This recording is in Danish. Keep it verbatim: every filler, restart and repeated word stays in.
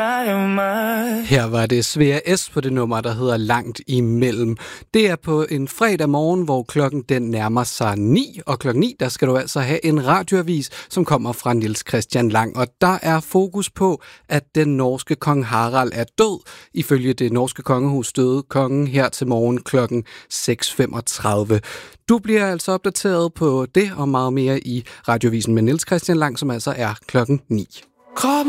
Her var det Svea S på det nummer, der hedder Langt imellem. Det er på en fredag morgen, hvor klokken den nærmer sig ni, og klokken ni, der skal du altså have en radioavis, som kommer fra Niels Christian Lang. Og der er fokus på, at den norske kong Harald er død. Ifølge det norske kongehus døde kongen her til morgen klokken seks femogtredive. Du bliver altså opdateret på det og meget mere i radioavisen med Niels Christian Lang, som altså er klokken ni. Kroppen